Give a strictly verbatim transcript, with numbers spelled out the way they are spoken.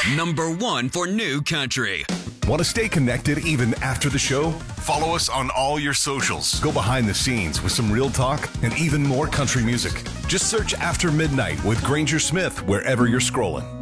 Number one for new country. Want to stay connected even after the show? Follow us on all your socials. Go behind the scenes with some real talk and even more country music. Just search After Midnight with Granger Smith wherever you're scrolling.